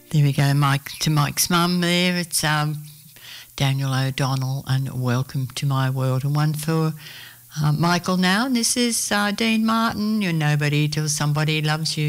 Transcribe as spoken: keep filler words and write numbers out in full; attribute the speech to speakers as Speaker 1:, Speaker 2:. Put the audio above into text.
Speaker 1: There we go, Mike, to Mike's mum there. It's um, Daniel O'Donnell, and Welcome to My World. And one for uh, Michael now. And this is uh, Dean Martin, You're Nobody Till Somebody Loves You.